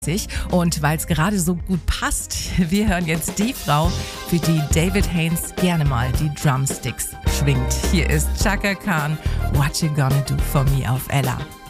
Und weil es gerade so gut passt, wir hören jetzt die Frau, für die David Haynes gerne mal die Drumsticks schwingt. Hier ist Chaka Khan, What You Gonna Do For Me auf Ella.